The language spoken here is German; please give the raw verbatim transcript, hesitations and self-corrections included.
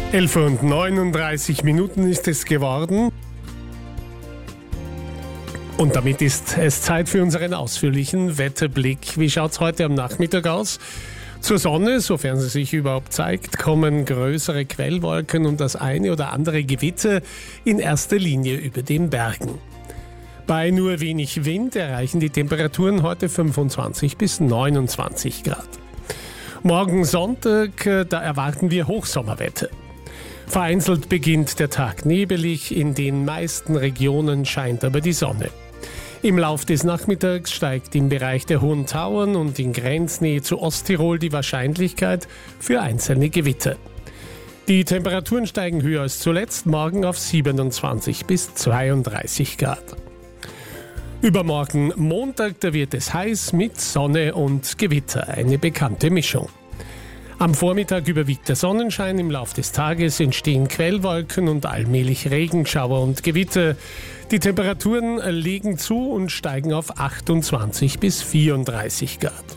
elf Uhr und neununddreißig Minuten ist es geworden. Und damit ist es Zeit für unseren ausführlichen Wetterblick. Wie schaut es heute am Nachmittag aus? Zur Sonne, sofern sie sich überhaupt zeigt, kommen größere Quellwolken und das eine oder andere Gewitter in erster Linie über den Bergen. Bei nur wenig Wind erreichen die Temperaturen heute fünfundzwanzig bis neunundzwanzig Grad. Morgen Sonntag, da erwarten wir Hochsommerwetter. Vereinzelt beginnt der Tag nebelig, in den meisten Regionen scheint aber die Sonne. Im Lauf des Nachmittags steigt im Bereich der Hohen Tauern und in Grenznähe zu Osttirol die Wahrscheinlichkeit für einzelne Gewitter. Die Temperaturen steigen höher als zuletzt, morgen auf siebenundzwanzig bis zweiunddreißig Grad. Übermorgen Montag, da wird es heiß mit Sonne und Gewitter, eine bekannte Mischung. Am Vormittag überwiegt der Sonnenschein, im Lauf des Tages entstehen Quellwolken und allmählich Regenschauer und Gewitter. Die Temperaturen legen zu und steigen auf achtundzwanzig bis vierunddreißig Grad.